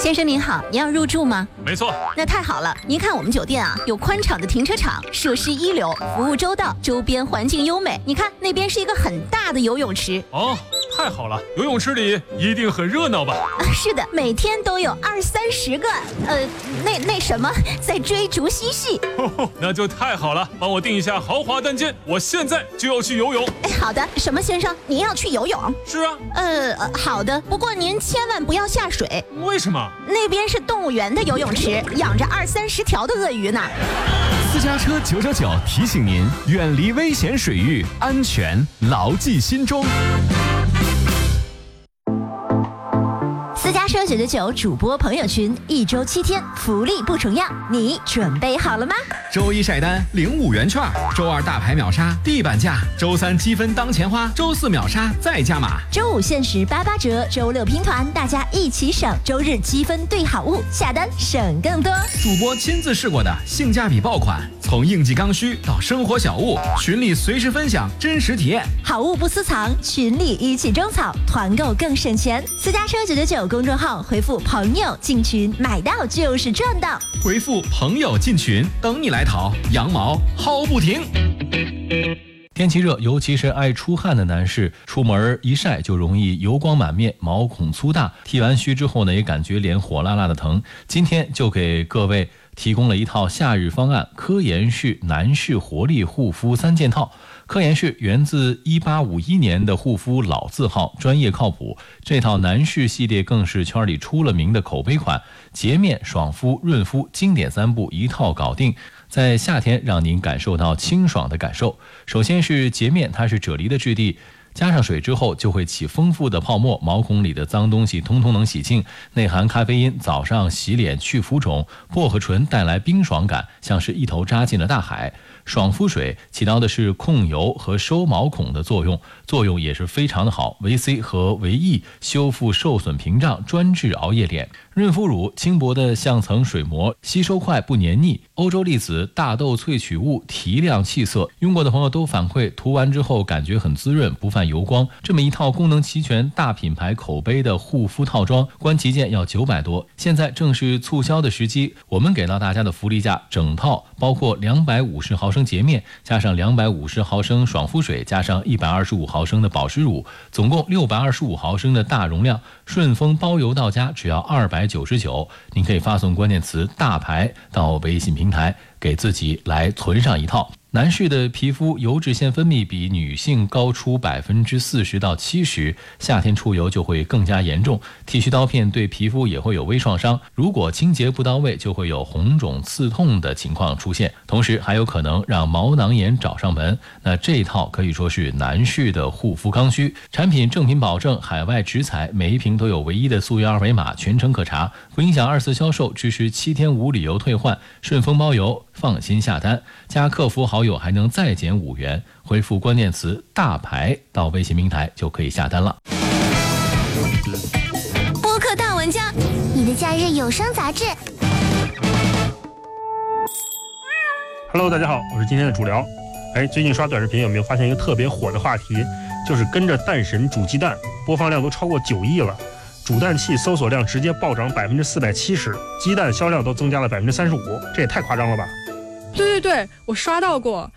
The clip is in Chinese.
先生您好，您要入住吗？ 没错。 那太好了，您看我们酒店啊，有宽敞的停车场，设施一流，服务周到，周边环境优美。你看那边是一个很大的游泳池。 哦，太好了，游泳池里一定很热闹吧？ 是的，每天都有20-30个，那什么在追逐嬉戏。 那就太好了，帮我订一下豪华单间，我现在就要去游泳。 好的，什么先生，您要去游泳？ 是啊。 好的，不过您千万不要下水。 为什么？ 那边是动物园的游泳池，养着20-30条的鳄鱼呢。 私家车999提醒您，远离危险水域，安全牢记心中。 私家车999主播朋友群，1周7天，福利不重样，你准备好了吗？ 周一晒单领5元券，周二大牌秒杀地板价，周三积分当钱花，周四秒杀再加码， 周五限时88折，周六拼团，大家一起省，周日积分兑好物，下单省更多。 主播亲自试过的性价比爆款，从应季刚需到生活小物，群里随时分享真实体验， 好物不私藏，群里一起种草，团购更省钱。私家车999公众号回复朋友进群，买到就是赚到。 回复朋友进群，等你来淘，羊毛薅不停。 天气热，尤其是爱出汗的男士，出门一晒就容易油光满面，毛孔粗大，剃完须之后呢，也感觉脸火辣辣的疼。今天就给各位提供了一套夏日方案——科颜氏男士活力护肤3件套。科颜氏源自1851年的护肤老字号，专业靠谱。这套男士系列更是圈里出了名的口碑款，洁面、爽肤、润肤，经典3步一套搞定。在夏天让您感受到清爽的感受。首先是洁面，它是啫喱的质地，加上水之后就会起丰富的泡沫，毛孔里的脏东西通通能洗净，内含咖啡因，早上洗脸去浮肿，薄荷醇带来冰爽感，像是一头扎进了大海。爽肤水起到的是控油和收毛孔的作用也是非常的好，维 C 和维 E 修复受损屏障，专治熬夜脸。润肤乳轻薄的像层水膜，吸收快不黏腻。欧洲粒子大豆萃取物提亮气色，用过的朋友都反馈涂完之后感觉很滋润，不泛油光。这么一套功能齐全、大品牌口碑的护肤套装，官旗舰要900多，现在正是促销的时机，我们给到大家的福利价，整套包括250毫升洁面，加上250毫升爽肤水，加上125毫升的保湿乳，总共625毫升的大容量，顺丰包邮到家只要299。您可以发送关键词大牌到微信平台，给自己来存上一套。男士的皮肤油脂腺分泌比女性高出40%到70%，夏天出油就会更加严重，剃须刀片对皮肤也会有微创伤，如果清洁不到位，就会有红肿刺痛的情况出现，同时还有可能让毛囊炎找上门。那这一套可以说是男士的护肤刚需，产品正品保证，海外直采，每一瓶都有唯一的溯源二维码，全程可查，不影响2次销售，支持7天无理由退换，顺丰包邮，放心下单，加客服好友还能再减5元，回复关键词大牌到微信平台就可以下单了。 播客大玩家， 你的假日有声杂志。 Hello， 大家好，我是今天的主聊。最近刷短视频有没有发现一个特别火的话题，就是跟着蛋神煮鸡蛋，播放量都超过9亿了，煮蛋器搜索量直接暴涨470%，鸡蛋销量都增加了35%，这也太夸张了吧？ 对，我刷到过，